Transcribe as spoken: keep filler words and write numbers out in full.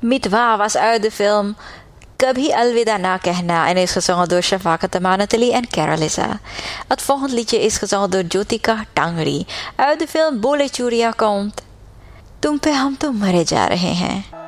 Mitwa was uit de film Kabhi Alvida Na Kehna en is gezongen door Shafaqat Amanat Ali en Carolisa. Het volgende liedje is gezongen door Jyotika Tangri. Uit de film Bole Churia komt Tum pe hum tum mare ja rahe hain.